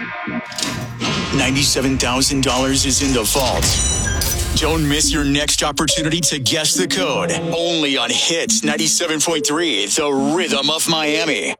$97,000 is in the vault. Don't miss your next opportunity to guess the code. Only on Hits 97.3, the rhythm of Miami.